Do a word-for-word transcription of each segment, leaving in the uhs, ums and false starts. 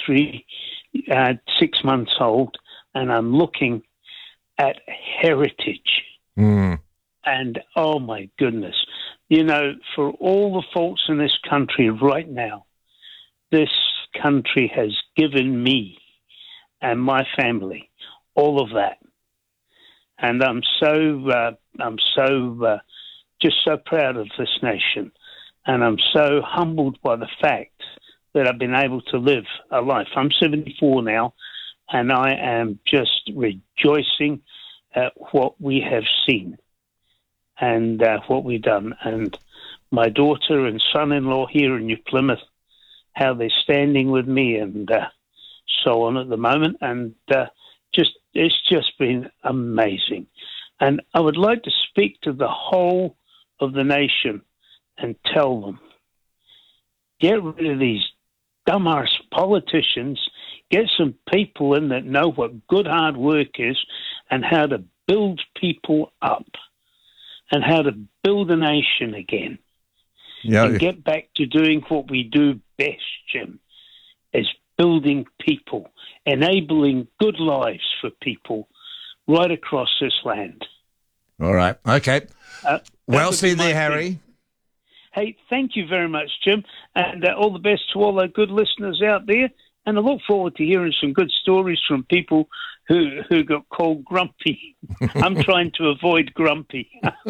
three, uh, six months old, and I'm looking at heritage. Mm. And, oh, my goodness, you know, for all the faults in this country right now, this country has given me and my family all of that. And I'm so, uh, I'm so, uh, just so proud of this nation. And I'm so humbled by the fact that I've been able to live a life. I'm seventy-four now, and I am just rejoicing at what we have seen and uh, what we've done. And my daughter and son-in-law here in New Plymouth, how they're standing with me and uh, so on at the moment. And uh, just it's just been amazing. And I would like to speak to the whole of the nation and tell them, get rid of these dumbass politicians, get some people in that know what good hard work is and how to build people up and how to build a nation again. Yeah. And get back to doing what we do best, Jim, is building people, enabling good lives for people right across this land. All right. Okay. Uh, well said there, Harry. Thing. Hey, thank you very much, Jim, and uh, all the best to all our good listeners out there. And I look forward to hearing some good stories from people who, who got called grumpy. I'm trying to avoid grumpy.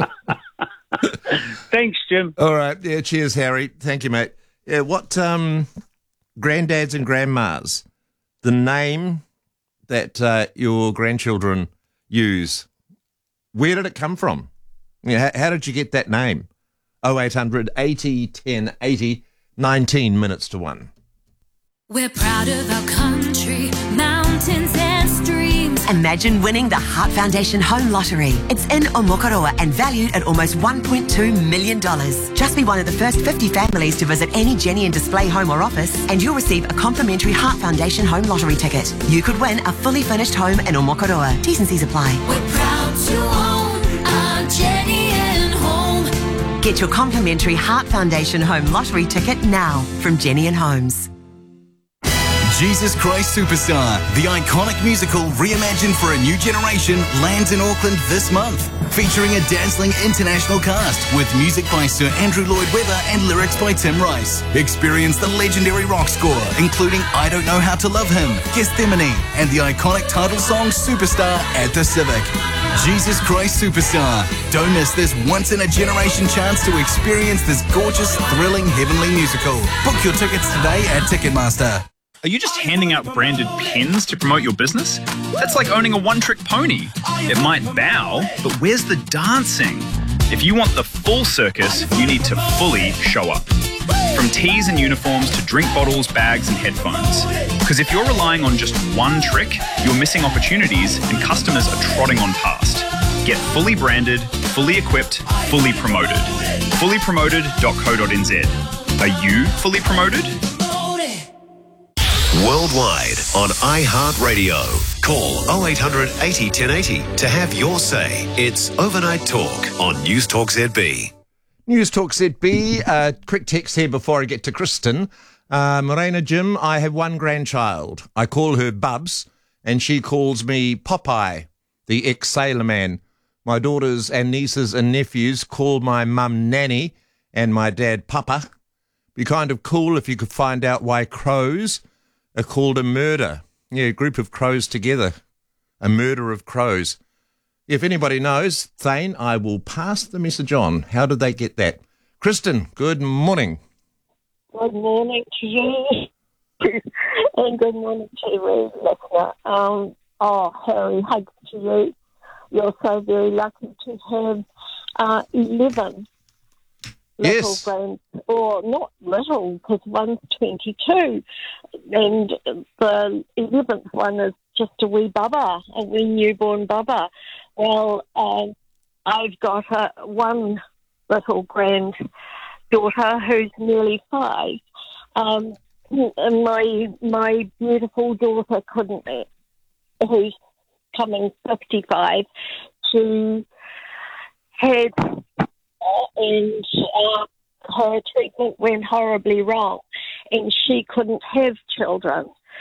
Thanks, Jim. All right. Yeah, cheers, Harry. Thank you, mate. Yeah, what um, granddads and grandmas, the name that uh, your grandchildren use, where did it come from? Yeah, how, how did you get that name? oh eight hundred eighty ten eighty, nineteen minutes to one. We're proud of our country, mountains and streams. Imagine winning the Heart Foundation Home Lottery. It's in Omokoroa and valued at almost one point two million dollars. Just be one of the first fifty families to visit any Jenny and Display home or office and you'll receive a complimentary Heart Foundation Home Lottery ticket. You could win a fully furnished home in Omokoroa. T's and C's apply. We're proud to own our Jenny and Home. Get your complimentary Heart Foundation Home Lottery ticket now from Jenny and Homes. Jesus Christ Superstar, the iconic musical reimagined for a new generation, lands in Auckland this month. Featuring a dazzling international cast with music by Sir Andrew Lloyd Webber and lyrics by Tim Rice. Experience the legendary rock score, including I Don't Know How to Love Him, Gethsemane, and the iconic title song Superstar at the Civic. Jesus Christ Superstar. Don't miss this once-in-a-generation chance to experience this gorgeous, thrilling, heavenly musical. Book your tickets today at Ticketmaster. Are you just handing out branded pins to promote your business? That's like owning a one-trick pony. It might bow, but where's the dancing? If you want the full circus, you need to fully show up. From tees and uniforms to drink bottles, bags and headphones. Because if you're relying on just one trick, you're missing opportunities and customers are trotting on past. Get fully branded, fully equipped, fully promoted. fully promoted dot co dot n z. Are you fully promoted? Worldwide on iHeartRadio. Call oh eight hundred eighty ten eighty to have your say. It's Overnight Talk on News Talk Z B. News Talk Z B. Uh, quick text here before I get to Kristen. Uh, Morena Jim, I have one grandchild. I call her Bubs, and she calls me Popeye, the ex-sailor man. My daughters and nieces and nephews call my mum Nanny and my dad Papa. Be kind of cool if you could find out why crows are called a murder. Yeah, a group of crows together. A murder of crows. If anybody knows, Thane, I will pass the message on. How did they get that? Kristen, good morning. Good morning to you. And good morning to you, listener. Um, oh, Harry, hugs to you. You're so very lucky to have uh, eleven little Yes. grands, or not little, because one's twenty-two, and the eleventh one is just a wee bubba, a wee newborn bubba. Well, um, I've got a, one little granddaughter who's nearly five, um, and my my beautiful daughter couldn't, who's coming fifty-five, she had and uh, her treatment went horribly wrong, and she couldn't have children.